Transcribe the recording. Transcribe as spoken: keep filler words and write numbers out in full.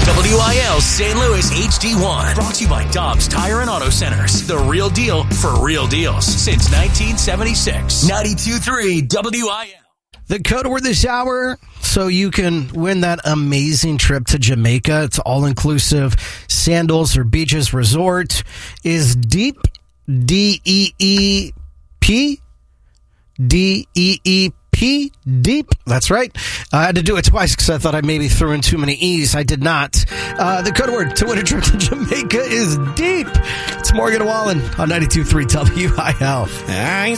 W I L Saint Louis H D one. Brought to you by Dobbs Tire and Auto Centers. The real deal for real deals since nineteen seventy-six. ninety-two point three W I L. The code word this hour, so you can win that amazing trip to Jamaica. It's all-inclusive sandals or beaches resort, is DEEP, D E E P, D E E P, DEEP. That's right. I had to do it twice because I thought I maybe threw in too many E's. I did not. Uh, the code word to win a trip to Jamaica is DEEP. It's Morgan Wallen on ninety-two point three W I L. I